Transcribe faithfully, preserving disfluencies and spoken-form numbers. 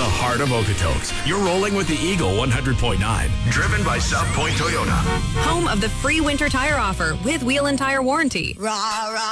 the heart of Okotoks. You're rolling with the Eagle one hundred point nine. Driven by South Point Toyota. Home of the free winter tire offer with wheel and tire warranty. Rah, rah.